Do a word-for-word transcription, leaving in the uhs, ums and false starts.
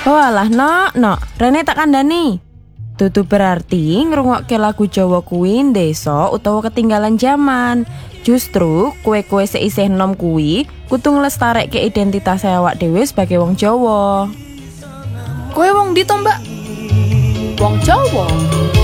Walah, nok, nok, Rene tak kandhani. Dudu berarti ngrungokke lagu Jawa kuwi ndeso utawa ketinggalan zaman. Justru kue-kue seisih nom kuwi kudu nglestarekke identitas awak dhewe sebagai wong Jawa. Kowe wong ndi to, Mbak? Wong Jawa.